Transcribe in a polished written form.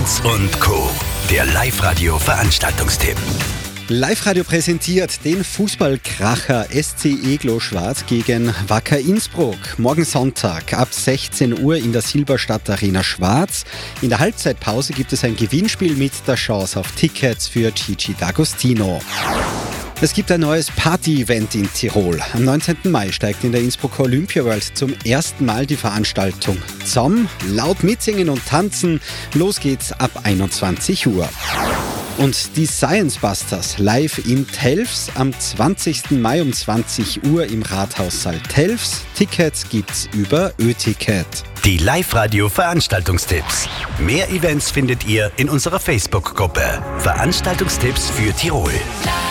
Lanz und Co. Der Live-Radio-Veranstaltungstipp. Live-Radio präsentiert den Fußballkracher SC Eglo Schwarz gegen Wacker Innsbruck. Morgen Sonntag ab 16 Uhr in der Silberstadt Arena Schwarz. In der Halbzeitpause gibt es ein Gewinnspiel mit der Chance auf Tickets für Gigi D'Agostino. Es gibt ein neues Party-Event in Tirol. Am 19. Mai steigt in der Innsbrucker Olympia World zum ersten Mal die Veranstaltung zusammen. Laut mitsingen und tanzen. Los geht's ab 21 Uhr. Und die Science Busters live in Telfs am 20. Mai um 20 Uhr im Rathaussaal Telfs. Tickets gibt's über Ö-Ticket. Die Live-Radio-Veranstaltungstipps. Mehr Events findet ihr in unserer Facebook-Gruppe. Veranstaltungstipps für Tirol.